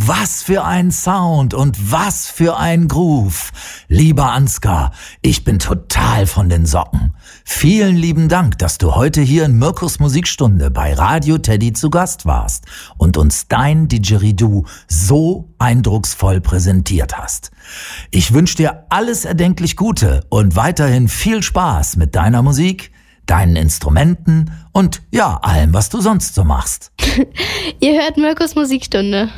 was für ein Sound und was für ein Groove. Lieber Ansgar, ich bin total von den Socken. Vielen lieben Dank, dass du heute hier in Mirkus Musikstunde bei Radio Teddy zu Gast warst und uns dein Didgeridoo so eindrucksvoll präsentiert hast. Ich wünsche dir alles erdenklich Gute und weiterhin viel Spaß mit deiner Musik, deinen Instrumenten und ja, allem, was du sonst so machst. Ihr hört Mirkus Musikstunde.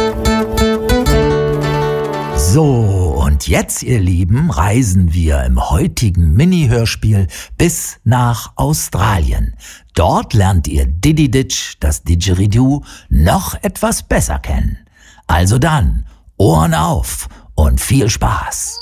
So, und jetzt, ihr Lieben, reisen wir im heutigen Mini-Hörspiel bis nach Australien. Dort lernt ihr Diddy Ditch, das Didgeridoo, noch etwas besser kennen. Also dann, Ohren auf und viel Spaß.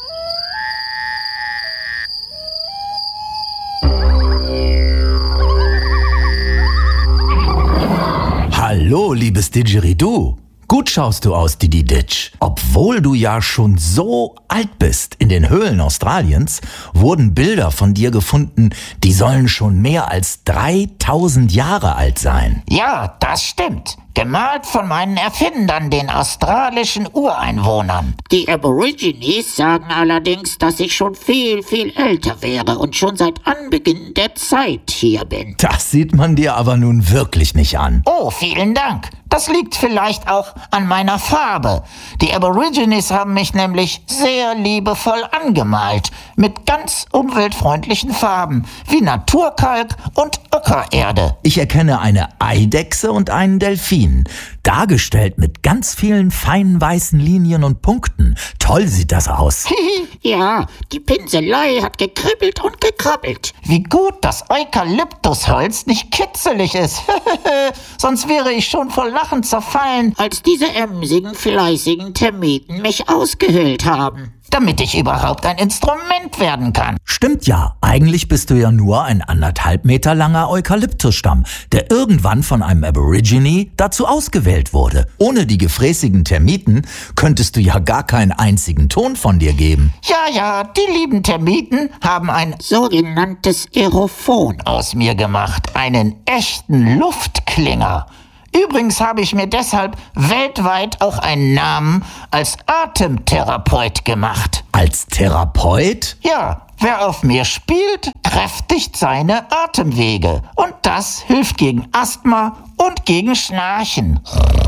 Hallo, liebes Didgeridoo. Gut schaust du aus, Diddy Ditch. Obwohl du ja schon so alt bist. In den Höhlen Australiens wurden Bilder von dir gefunden, die sollen schon mehr als 3000 Jahre alt sein. Ja, das stimmt. Gemalt von meinen Erfindern, den australischen Ureinwohnern. Die Aborigines sagen allerdings, dass ich schon viel, viel älter wäre und schon seit Anbeginn der Zeit hier bin. Das sieht man dir aber nun wirklich nicht an. Oh, vielen Dank. Das liegt vielleicht auch an meiner Farbe. Die Aborigines haben mich nämlich sehr liebevoll angemalt. Mit ganz umweltfreundlichen Farben, wie Naturkalk und Ockererde. Ich erkenne eine Eidechse und einen Delfin, dargestellt mit ganz vielen feinen weißen Linien und Punkten. Toll sieht das aus. Ja, die Pinselei hat gekribbelt und gekrabbelt. Wie gut, dass Eukalyptusholz nicht kitzelig ist. Sonst wäre ich schon vor Lachen zerfallen, als diese emsigen, fleißigen Termiten mich ausgehöhlt haben. Damit ich überhaupt ein Instrument werden kann. Stimmt ja, eigentlich bist du ja nur ein 1,5 Meter langer Eukalyptusstamm, der irgendwann von einem Aborigine dazu ausgewählt wurde. Ohne die gefräßigen Termiten könntest du ja gar keinen einzigen Ton von dir geben. Ja, die lieben Termiten haben ein sogenanntes Aerophon aus mir gemacht, einen echten Luftklinger. Übrigens habe ich mir deshalb weltweit auch einen Namen als Atemtherapeut gemacht. Als Therapeut? Ja, wer auf mir spielt, kräftigt seine Atemwege. Und das hilft gegen Asthma und gegen Schnarchen.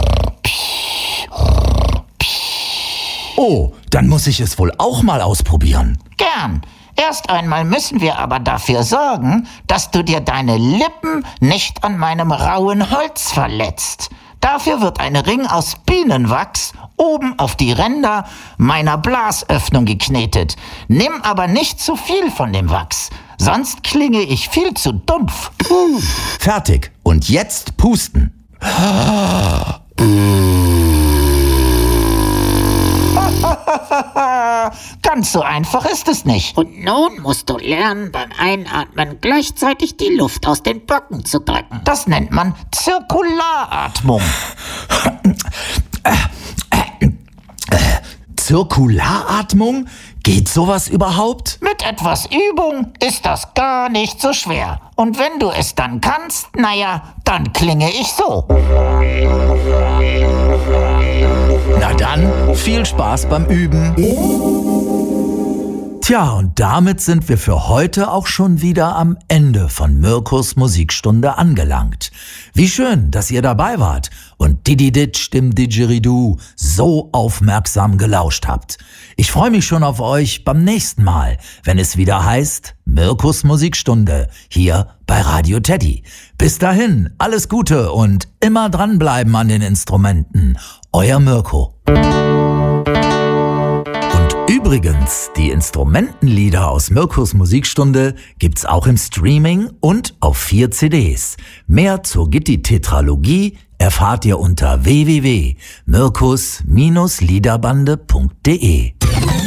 Oh, dann muss ich es wohl auch mal ausprobieren. Gern. Erst einmal müssen wir aber dafür sorgen, dass du dir deine Lippen nicht an meinem rauen Holz verletzt. Dafür wird ein Ring aus Bienenwachs oben auf die Ränder meiner Blasöffnung geknetet. Nimm aber nicht zu viel von dem Wachs, sonst klinge ich viel zu dumpf. Fertig. Und jetzt pusten. Ganz so einfach ist es nicht. Und nun musst du lernen, beim Einatmen gleichzeitig die Luft aus den Backen zu drücken. Das nennt man Zirkularatmung. Zirkularatmung? Geht sowas überhaupt? Mit etwas Übung ist das gar nicht so schwer. Und wenn du es dann kannst, dann klinge ich so. Na dann, viel Spaß beim Üben. Tja, und damit sind wir für heute auch schon wieder am Ende von Mirkus Musikstunde angelangt. Wie schön, dass ihr dabei wart und Diddy Ditch dem Didgeridoo so aufmerksam gelauscht habt. Ich freue mich schon auf euch beim nächsten Mal, wenn es wieder heißt Mirkus Musikstunde hier bei Radio Teddy. Bis dahin, alles Gute und immer dranbleiben an den Instrumenten. Euer Mirko. Übrigens, die Instrumentenlieder aus Mirkus Musikstunde gibt's auch im Streaming und auf 4 CDs. Mehr zur Gitti-Tetralogie erfahrt ihr unter www.mirkus-liederbande.de.